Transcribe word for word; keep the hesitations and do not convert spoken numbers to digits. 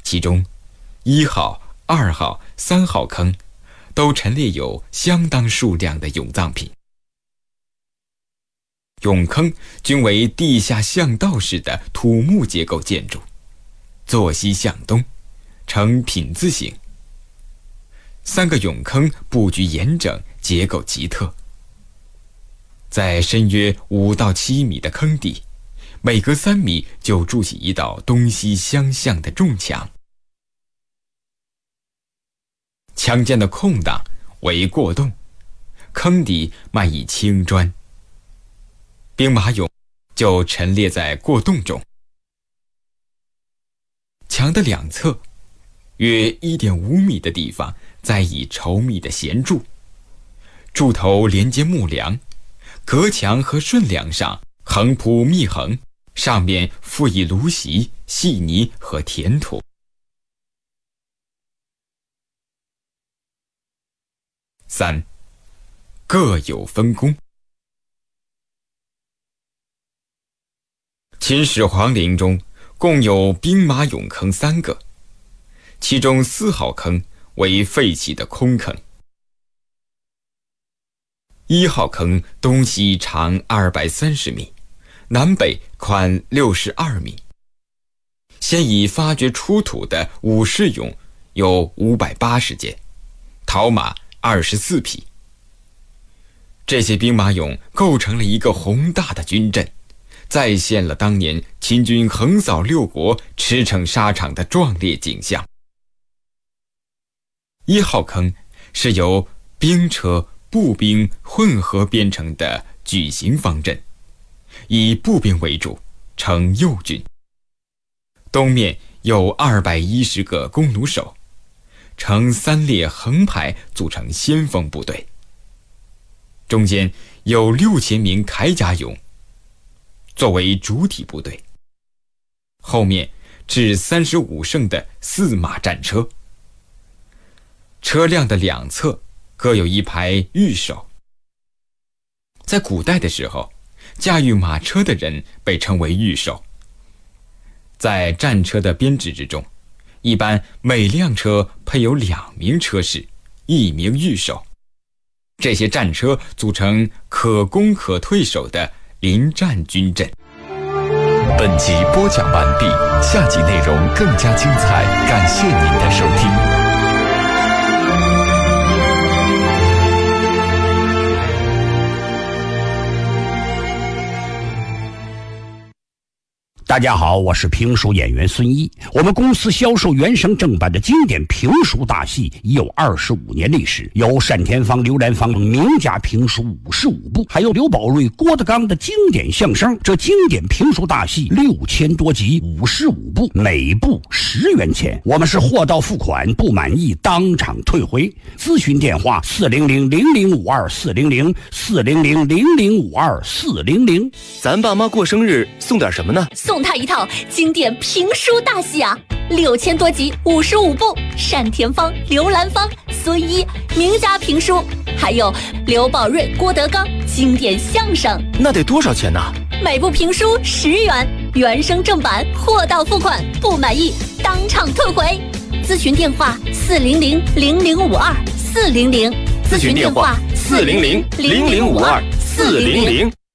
其中一号、二号、三号坑都陈列有相当数量的俑葬品。俑坑均为地下巷道式的土木结构建筑，坐西向东，呈品字形。三个俑坑布局严整，结构奇特。在深约五到七米的坑底，每隔三米就筑起一道东西相向的重墙，墙间的空档为过洞，坑底漫以青砖，兵马俑就陈列在过洞中。墙的两侧约 一点五米的地方栽以稠密的弦柱，柱头连接木梁，隔墙和顺梁上横铺密横，上面附以芦席、细泥和填土。三，各有分工。秦始皇陵中共有兵马俑坑三个，其中四号坑为废弃的空坑。一号坑东西长二百三十米，南北宽六十二米。现已发掘出土的武士俑有五百八十件，陶马二十四匹。这些兵马俑构成了一个宏大的军阵，再现了当年秦军横扫六国、驰骋沙场的壮烈景象。一号坑是由兵车、步兵混合编成的矩形方阵，以步兵为主，呈右军。东面有二百一十个弓弩手，呈三列横排组成先锋部队。中间有六千名铠甲俑作为主体部队，后面至三十五乘的四马战车，车辆的两侧各有一排御手。在古代的时候，驾驭马车的人被称为御手。在战车的编制之中，一般每辆车配有两名车士，一名御手。这些战车组成可攻可退守的临战军阵。 本集播讲完毕，下集内容更加精彩，感谢您的收听。 大家好，我是评书演员孙一。我们公司销售原声正版的经典评书大戏已有二十五年历史，有单田芳、刘兰芳名家评书五十五部，还有刘宝瑞、郭德纲的经典相声。这经典评书大戏六千多集，五十五部，每部十元钱。我们是货到付款，不满意当场退回。咨询电话：四零零零零五二四零零四零零零零五二四零零。 咱爸妈过生日送点什么呢？ 送他一套经典评书大戏啊，六千多集，五十五部，单田芳、刘兰芳、孙一名家评书，还有刘宝瑞、郭德纲经典相声。 那得多少钱呢？ 每部评书十元，原声正版，货到付款，不满意当场退回。咨询电话：四零零零零五二四零零。 咨询电话：四零零零零五二四零零。